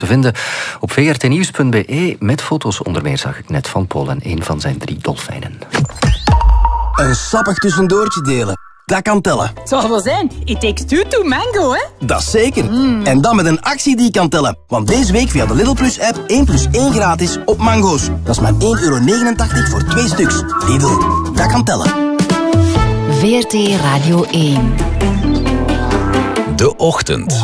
te vinden op vrtnieuws.be met foto's onder meer, zag ik net, van Paul en een van zijn 3 dolfijnen. Een sappig tussendoortje delen. Dat kan tellen. Het zal wel zijn. It takes 2 to mango, hè? Dat zeker. En dan met een actie die kan tellen. Want deze week via de Lidl Plus app 1 plus 1 gratis op mango's. Dat is maar €1,89 voor 2 stuks. Lidl, dat kan tellen. VRT Radio 1. De Ochtend.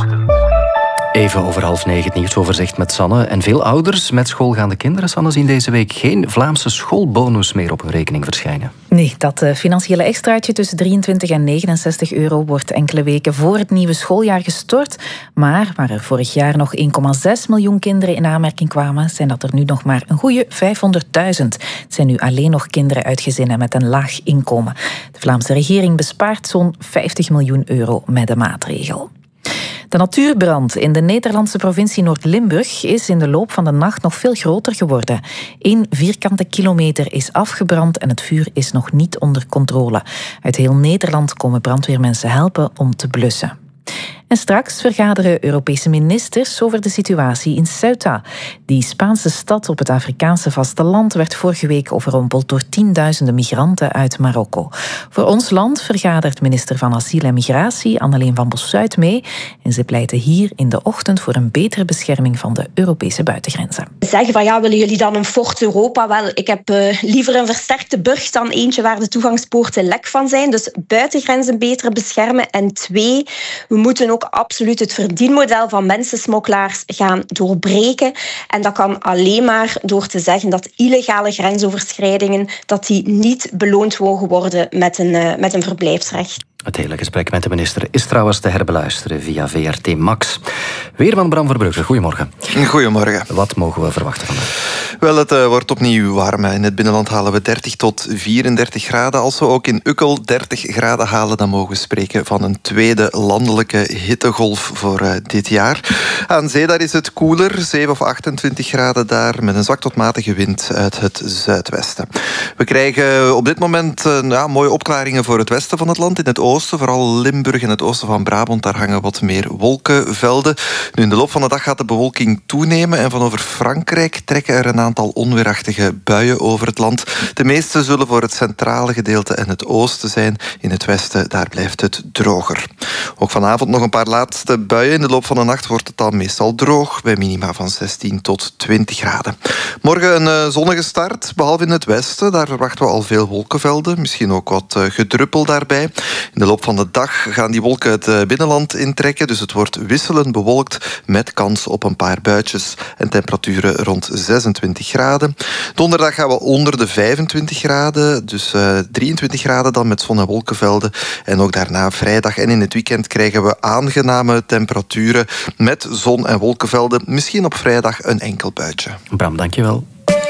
Even over 8:30 het nieuwsoverzicht met Sanne. En veel ouders met schoolgaande kinderen, Sanne, zien deze week geen Vlaamse schoolbonus meer op hun rekening verschijnen. Nee, dat financiële extraatje tussen 23 en €69 wordt enkele weken voor het nieuwe schooljaar gestort. Maar waar er vorig jaar nog 1,6 miljoen kinderen in aanmerking kwamen, zijn dat er nu nog maar een goede 500.000. Het zijn nu alleen nog kinderen uit gezinnen met een laag inkomen. De Vlaamse regering bespaart zo'n €50 miljoen met de maatregel. De natuurbrand in de Nederlandse provincie Noord-Limburg is in de loop van de nacht nog veel groter geworden. 1 vierkante kilometer is afgebrand en het vuur is nog niet onder controle. Uit heel Nederland komen brandweermensen helpen om te blussen. En straks vergaderen Europese ministers over de situatie in Ceuta. Die Spaanse stad op het Afrikaanse vasteland werd vorige week overrompeld door tienduizenden migranten uit Marokko. Voor ons land vergadert minister van Asiel en Migratie Anneleen van Bossuyt mee. En ze pleiten hier in de ochtend voor een betere bescherming van de Europese buitengrenzen. Zeggen van ja, willen jullie dan een fort Europa? Wel, ik heb liever een versterkte burcht dan eentje waar de toegangspoorten lek van zijn. Dus buitengrenzen beter beschermen. En 2, we moeten ook absoluut het verdienmodel van mensensmokkelaars gaan doorbreken. En dat kan alleen maar door te zeggen dat illegale grensoverschrijdingen dat die niet beloond mogen worden met een verblijfsrecht. Het hele gesprek met de minister is trouwens te herbeluisteren via VRT Max. Weerman Bram Verbrugge, goedemorgen. Goedemorgen. Wat mogen we verwachten vandaag? Wel, het wordt opnieuw warm. In het binnenland halen we 30 tot 34 graden. Als we ook in Ukkel 30 graden halen, dan mogen we spreken van een tweede landelijke hittegolf voor dit jaar. Aan zee daar is het koeler, 7 of 28 graden daar, met een zwak tot matige wind uit het zuidwesten. We krijgen op dit moment mooie opklaringen voor het westen van het land. In het oosten, vooral Limburg en het oosten van Brabant, daar hangen wat meer wolkenvelden. Nu, in de loop van de dag gaat de bewolking toenemen en van over Frankrijk trekken er een aantal onweerachtige buien over het land. De meeste zullen voor het centrale gedeelte en het oosten zijn. In het westen, daar blijft het droger. Ook vanavond nog een paar laatste buien. In de loop van de nacht wordt het dan meestal droog, bij minima van 16 tot 20 graden. Morgen een zonnige start, behalve in het westen. Daar verwachten we al veel wolkenvelden, misschien ook wat gedruppel daarbij. In de loop van de dag gaan die wolken het binnenland intrekken, dus het wordt wisselend bewolkt met kans op een paar buitjes en temperaturen rond 26 graden. Donderdag gaan we onder de 25 graden, dus 23 graden dan met zon- en wolkenvelden. En ook daarna vrijdag en in het weekend krijgen we aangename temperaturen met zon- en wolkenvelden. Misschien op vrijdag een enkel buitje. Bram, dankjewel.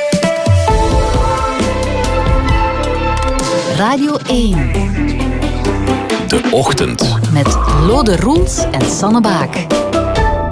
Radio 1. De Ochtend. Met Lode Roels en Sanne Baak.